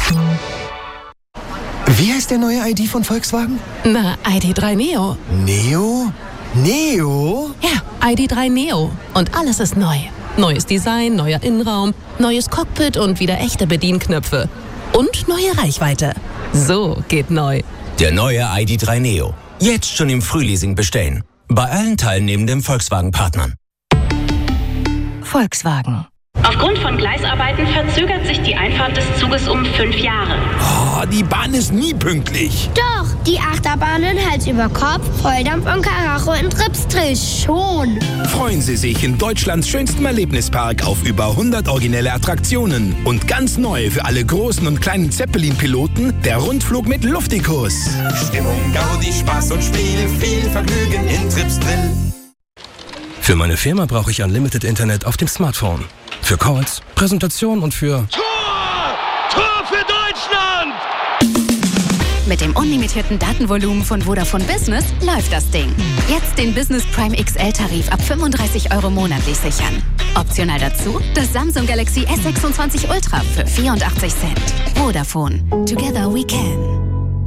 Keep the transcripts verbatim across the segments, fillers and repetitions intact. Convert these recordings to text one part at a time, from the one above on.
Wie heißt der neue I D von Volkswagen? Na, I D drei Neo. Neo? Neo? Ja, I D drei Neo. Und alles ist neu. Neues Design, neuer Innenraum, neues Cockpit und wieder echte Bedienknöpfe. Und neue Reichweite. So geht neu. Der neue I D drei Neo. Jetzt schon im Frühleasing bestellen. Bei allen teilnehmenden Volkswagen-Partnern. Volkswagen. Aufgrund von Gleisarbeiten verzögert sich die Einfahrt des Zuges um fünf Jahre. Oh, die Bahn ist nie pünktlich. Doch, die Achterbahnen Hals über Kopf, Volldampf und Karacho in Tripsdrill schon. Freuen Sie sich in Deutschlands schönstem Erlebnispark auf über hundert originelle Attraktionen. Und ganz neu für alle großen und kleinen Zeppelin-Piloten der Rundflug mit Luftikus. Stimmung, Gaudi, Spaß und Spiel, viel Vergnügen in Tripsdrill. Für meine Firma brauche ich Unlimited Internet auf dem Smartphone. Für Calls, Präsentation und für... Tor! Tor für Deutschland! Mit dem unlimitierten Datenvolumen von Vodafone Business läuft das Ding. Jetzt den Business Prime X L-Tarif ab fünfunddreißig Euro monatlich sichern. Optional dazu das Samsung Galaxy S sechsundzwanzig Ultra für vierundachtzig Cent. Vodafone. Together we can.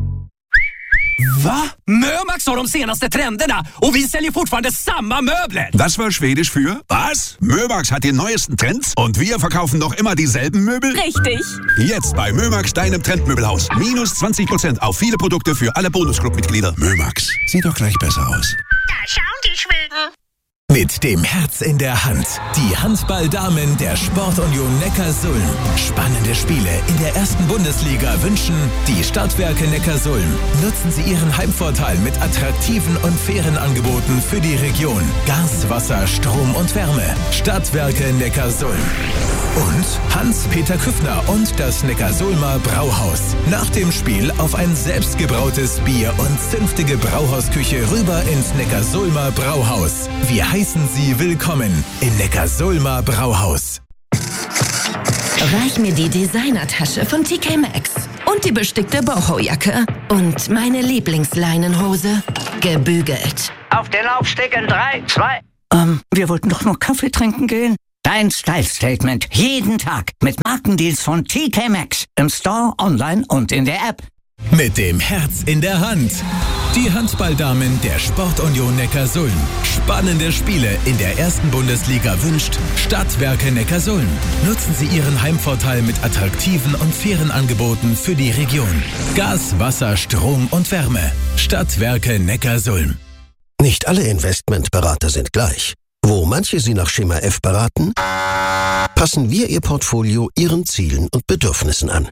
Va? Mömax har de senaste trenderna och vi säljer fortfarande samma möbler. Das war schwedisch für was? Mömax hat die neuesten Trends und wir verkaufen noch immer dieselben Möbel? Richtig. Jetzt bei Mömax, deinem Trendmöbelhaus. Minus zwanzig Prozent auf viele Produkte für alle Bonusclub-Mitglieder. Mömax, sieht doch gleich besser aus. Da schauen die Schweden. Mit dem Herz in der Hand. Die Handballdamen der Sportunion Neckarsulm. Spannende Spiele in der ersten Bundesliga wünschen die Stadtwerke Neckarsulm. Nutzen Sie Ihren Heimvorteil mit attraktiven und fairen Angeboten für die Region. Gas, Wasser, Strom und Wärme. Stadtwerke Neckarsulm. Und Hans-Peter Küffner und das Neckarsulmer Brauhaus. Nach dem Spiel auf ein selbstgebrautes Bier und zünftige Brauhausküche rüber ins Neckarsulmer Brauhaus. Wir heißen Sie willkommen in Neckarsulmer Brauhaus. Reich mir die Designertasche von T K Maxx und die bestickte Boho-Jacke und meine Lieblingsleinenhose gebügelt. Auf den Laufsteg in drei, zwei... Ähm, wir wollten doch nur Kaffee trinken gehen. Dein Style-Statement jeden Tag mit Markendeals von T K Maxx im Store, online und in der App. Mit dem Herz in der Hand. Die Handballdamen der Sportunion Neckarsulm. Spannende Spiele in der ersten Bundesliga wünscht Stadtwerke Neckarsulm. Nutzen Sie Ihren Heimvorteil mit attraktiven und fairen Angeboten für die Region. Gas, Wasser, Strom und Wärme. Stadtwerke Neckarsulm. Nicht alle Investmentberater sind gleich. Wo manche Sie nach Schema F beraten, passen wir Ihr Portfolio Ihren Zielen und Bedürfnissen an.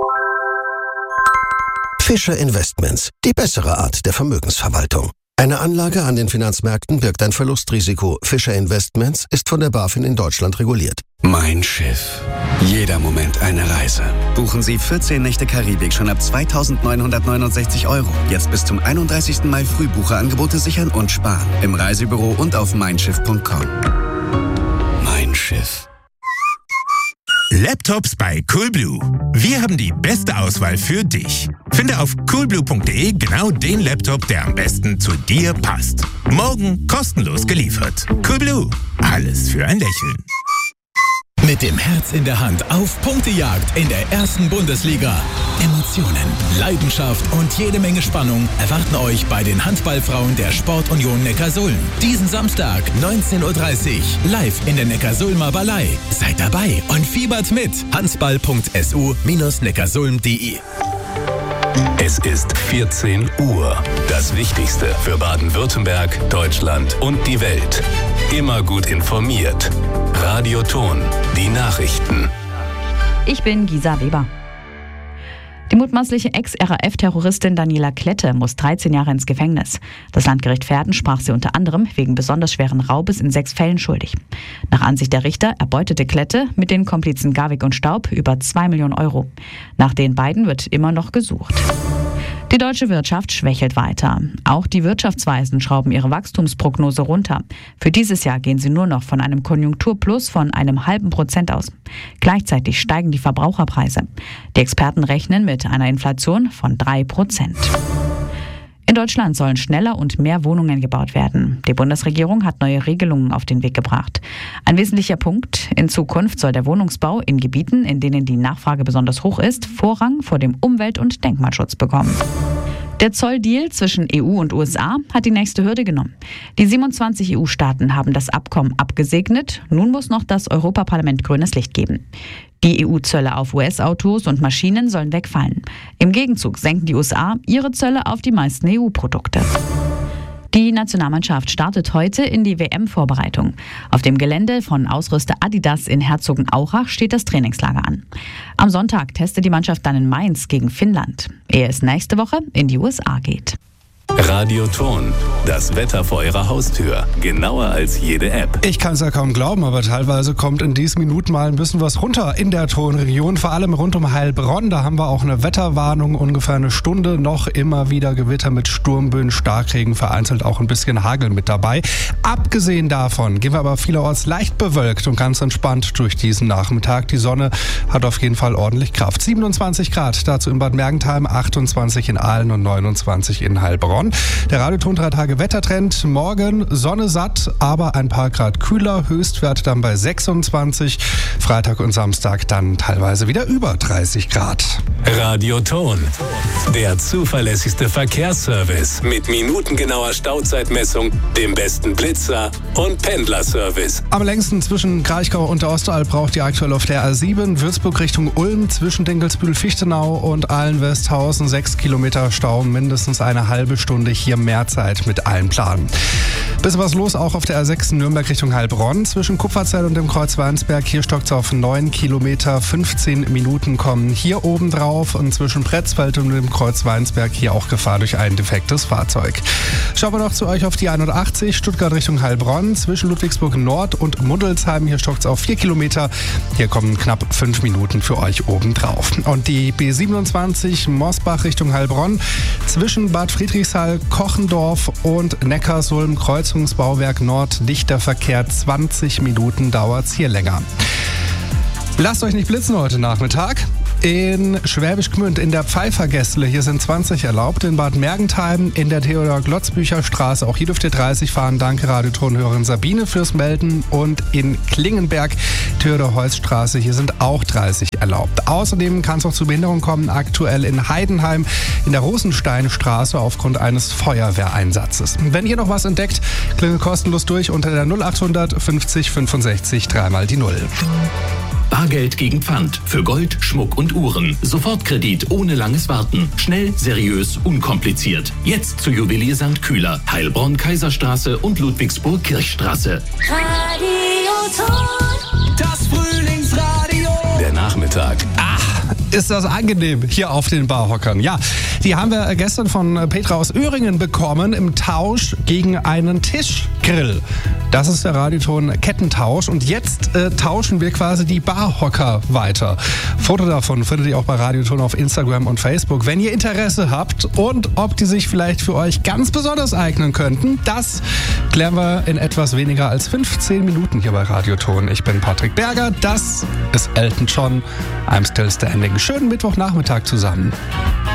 Fischer Investments, die bessere Art der Vermögensverwaltung. Eine Anlage an den Finanzmärkten birgt ein Verlustrisiko. Fischer Investments ist von der BaFin in Deutschland reguliert. Mein Schiff. Jeder Moment eine Reise. Buchen Sie vierzehn Nächte Karibik schon ab zweitausendneunhundertneunundsechzig Euro. Jetzt bis zum einunddreißigsten Mai Frühbucherangebote sichern und sparen. Im Reisebüro und auf mein schiff punkt com. Mein Schiff. Laptops bei Coolblue. Wir haben die beste Auswahl für dich. Finde auf coolblue punkt de genau den Laptop, der am besten zu dir passt. Morgen kostenlos geliefert. Coolblue. Alles für ein Lächeln. Mit dem Herz in der Hand auf Punktejagd in der ersten Bundesliga. Emotionen, Leidenschaft und jede Menge Spannung erwarten euch bei den Handballfrauen der Sportunion Neckarsulm. Diesen Samstag, neunzehn Uhr dreißig, live in der Neckarsulmer Ballei. Seid dabei und fiebert mit. handball punkt s u bindestrich neckarsulm punkt de. Es ist vierzehn Uhr. Das Wichtigste für Baden-Württemberg, Deutschland und die Welt. Immer gut informiert. Radio Ton, die Nachrichten. Ich bin Gisa Weber. Die mutmaßliche Ex-R A F-Terroristin Daniela Klette muss dreizehn Jahre ins Gefängnis. Das Landgericht Verden sprach sie unter anderem wegen besonders schweren Raubes in sechs Fällen schuldig. Nach Ansicht der Richter erbeutete Klette mit den Komplizen Garwig und Staub über zwei Millionen Euro. Nach den beiden wird immer noch gesucht. Die deutsche Wirtschaft schwächelt weiter. Auch die Wirtschaftsweisen schrauben ihre Wachstumsprognose runter. Für dieses Jahr gehen sie nur noch von einem Konjunkturplus von einem halben Prozent aus. Gleichzeitig steigen die Verbraucherpreise. Die Experten rechnen mit einer Inflation von drei Prozent. In In Deutschland sollen schneller und mehr Wohnungen gebaut werden. Die Bundesregierung hat neue Regelungen auf den Weg gebracht. Ein wesentlicher Punkt: In Zukunft soll der Wohnungsbau in Gebieten, in denen die Nachfrage besonders hoch ist, Vorrang vor dem Umwelt- und Denkmalschutz bekommen. Der Zolldeal zwischen E U und U S A hat die nächste Hürde genommen. Die siebenundzwanzig E U-Staaten haben das Abkommen abgesegnet. Nun muss noch das Europaparlament grünes Licht geben. Die E U-Zölle auf U S-Autos und Maschinen sollen wegfallen. Im Gegenzug senken die U S A ihre Zölle auf die meisten E U-Produkte. Die Nationalmannschaft startet heute in die W M-Vorbereitung. Auf dem Gelände von Ausrüster Adidas in Herzogenaurach steht das Trainingslager an. Am Sonntag testet die Mannschaft dann in Mainz gegen Finnland, ehe es nächste Woche in die U S A geht. Radioton, das Wetter vor Ihrer Haustür. Genauer als jede App. Ich kann es ja kaum glauben, aber teilweise kommt in diesen Minuten mal ein bisschen was runter in der Tonregion. Vor allem rund um Heilbronn, da haben wir auch eine Wetterwarnung, ungefähr eine Stunde noch. Immer wieder Gewitter mit Sturmböen, Starkregen, vereinzelt auch ein bisschen Hagel mit dabei. Abgesehen davon gehen wir aber vielerorts leicht bewölkt und ganz entspannt durch diesen Nachmittag. Die Sonne hat auf jeden Fall ordentlich Kraft. siebenundzwanzig Grad, dazu in Bad Mergentheim, achtundzwanzig in Aalen und neunundzwanzig in Heilbronn. Der Radioton drei Tage Wettertrend. Morgen Sonne satt, aber ein paar Grad kühler. Höchstwert dann bei sechsundzwanzig. Freitag und Samstag dann teilweise wieder über dreißig Grad. Radioton, der zuverlässigste Verkehrsservice mit minutengenauer Stauzeitmessung, dem besten Blitzer und Pendlerservice. Am längsten zwischen Kraichgau und der Ostalb braucht ihr aktuell auf der A sieben Würzburg Richtung Ulm zwischen Dinkelsbühl-Fichtenau und Ahlen-Westhausen sechs Kilometer Stau, mindestens eine halbe Stunde. Hier mehr Zeit mit allen Planen. Bisschen was los auch auf der A sechs Nürnberg Richtung Heilbronn. Zwischen Kupferzell und dem Kreuz Weinsberg. Hier stockt es auf neun Kilometer. fünfzehn Minuten kommen hier oben drauf. Und zwischen Pretzfeld und dem Kreuz Weinsberg hier auch Gefahr durch ein defektes Fahrzeug. Schauen wir noch zu euch auf die einundachtzig Stuttgart Richtung Heilbronn. Zwischen Ludwigsburg Nord und Muddelsheim. Hier stockt es auf vier Kilometer. Hier kommen knapp fünf Minuten für euch oben drauf. Und die B siebenundzwanzig Mosbach Richtung Heilbronn. Zwischen Bad Friedrichshall, Kochendorf und Neckarsulm Kreuzungsbauwerk Nord dichter Verkehr. zwanzig Minuten dauert es hier länger. Lasst euch nicht blitzen heute Nachmittag. In Schwäbisch Gmünd in der Pfeiffergässle, hier sind zwanzig erlaubt. In Bad Mergentheim in der Theodor-Glotzbücher-Straße, auch hier dürft ihr dreißig fahren. Danke Radiotonhörerin Sabine fürs Melden. Und in Klingenberg, Theodor-Heuss-Straße, hier sind auch dreißig erlaubt. Außerdem kann es auch zu Behinderungen kommen, aktuell in Heidenheim in der Rosensteinstraße aufgrund eines Feuerwehreinsatzes. Wenn ihr noch was entdeckt, klingelt kostenlos durch unter der null achthundert fünfzig fünfundsechzig dreimal die Null. Bargeld gegen Pfand für Gold, Schmuck und Uhren. Sofortkredit ohne langes Warten. Schnell, seriös, unkompliziert. Jetzt zu Juwelier Sankt Kühler, Heilbronn, Kaiserstraße und Ludwigsburg Kirchstraße. Radioton, das Frühlingsradio. Der Nachmittag. Ach, ist das angenehm hier auf den Barhockern. Ja, die haben wir gestern von Petra aus Öhringen bekommen im Tausch gegen einen Tischgrill. Das ist der Radioton Kettentausch und jetzt äh, tauschen wir quasi die Barhocker weiter. Foto davon findet ihr auch bei Radioton auf Instagram und Facebook. Wenn ihr Interesse habt und ob die sich vielleicht für euch ganz besonders eignen könnten, das klären wir in etwas weniger als fünfzehn Minuten hier bei Radioton. Ich bin Patrick Berger, das ist Elton John. I'm Still Standing. Schönen Mittwochnachmittag zusammen.